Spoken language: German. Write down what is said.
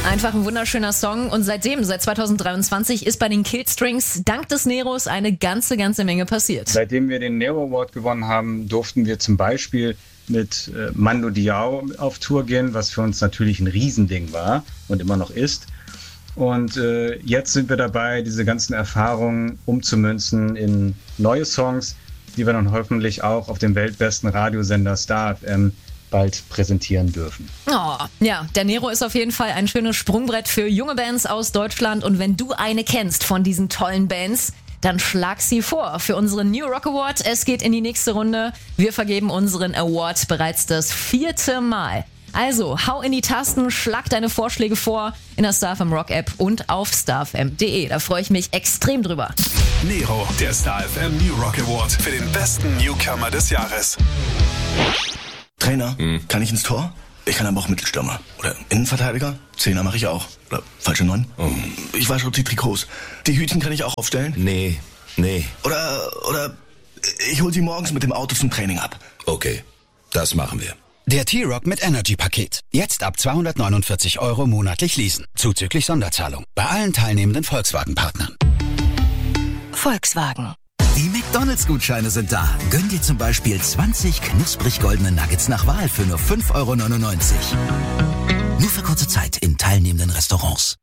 Einfach ein wunderschöner Song und seit 2023, ist bei den Killstrings dank des Neros eine ganze Menge passiert. Seitdem wir den Nero Award gewonnen haben, durften wir zum Beispiel mit Mando Diao auf Tour gehen, was für uns natürlich ein Riesending war und immer noch ist. Und jetzt sind wir dabei, diese ganzen Erfahrungen umzumünzen in neue Songs, die wir dann hoffentlich auch auf dem weltbesten Radiosender Star FM bald präsentieren dürfen. Oh, ja, der Nero ist auf jeden Fall ein schönes Sprungbrett für junge Bands aus Deutschland. Und wenn du eine kennst von diesen tollen Bands, dann schlag sie vor für unseren New Rock Award. Es geht in die nächste Runde. Wir vergeben unseren Award bereits das 4. Mal. Also, hau in die Tasten, schlag deine Vorschläge vor in der Star FM Rock App und auf starfm.de. Da freue ich mich extrem drüber. Nero, der Star FM New Rock Award für den besten Newcomer des Jahres. Trainer, kann ich ins Tor? Ich kann aber auch Mittelstürmer. Oder Innenverteidiger? Zehner mache ich auch. Oder falsche 9? Ich wasche auch die Trikots. Die Hütchen kann ich auch aufstellen? Nee. Oder ich hol sie morgens mit dem Auto zum Training ab. Okay, das machen wir. Der T-Rock mit Energy-Paket. Jetzt ab 249 € monatlich leasen. Zuzüglich Sonderzahlung. Bei allen teilnehmenden Volkswagen-Partnern. Volkswagen. Die McDonalds-Gutscheine sind da. Gönn dir zum Beispiel 20 knusprig goldene Nuggets nach Wahl für nur 5,99 €. Nur für kurze Zeit in teilnehmenden Restaurants.